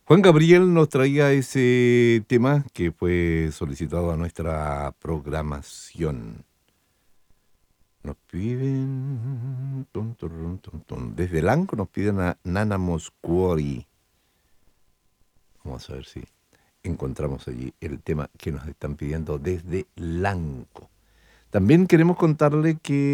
Juan Gabriel nos traía ese tema que fue solicitado a nuestra programación. Nos piden... Desde Lanco nos piden a Nana Moscuori. Vamos a ver si encontramos allí el tema que nos están pidiendo desde Lanco. También queremos contarle que